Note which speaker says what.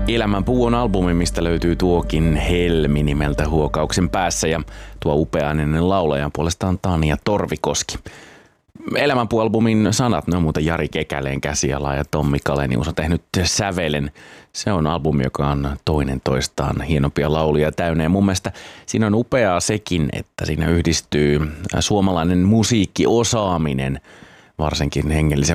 Speaker 1: Elämänpuu on albumi, mistä löytyy tuokin Helmi nimeltä huokauksen päässä ja tuo upeainen laulaja puolestaan Tania Torvikoski. Elämänpuu-albumin sanat, ne on muuten Jari Kekäleen käsiala ja Tommi Kalenius on tehnyt sävelen. Se on albumi, joka on toinen toistaan hienompia lauluja täynnä ja mun mielestä siinä on upeaa sekin, että siinä yhdistyy suomalainen musiikkiosaaminen, varsinkin hengellisen